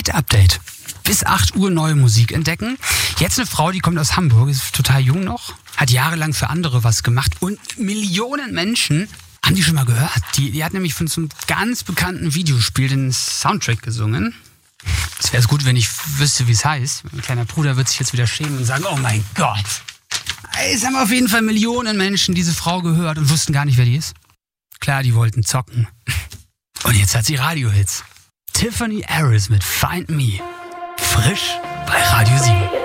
Hit-Update. Bis 8 Uhr neue Musik entdecken. Jetzt eine Frau, die kommt aus Hamburg, ist total jung noch, hat jahrelang für andere was gemacht und Millionen Menschen haben die schon mal gehört. Die hat nämlich von so einem ganz bekannten Videospiel den Soundtrack gesungen. Es wäre gut, wenn ich wüsste, wie es heißt. Mein kleiner Bruder wird sich jetzt wieder schämen und sagen, oh mein Gott. Es haben auf jeden Fall Millionen Menschen diese Frau gehört und wussten gar nicht, wer die ist. Klar, die wollten zocken. Und jetzt hat sie Radiohits. Tiffany Harris mit Find Me. Frisch bei Radio 7.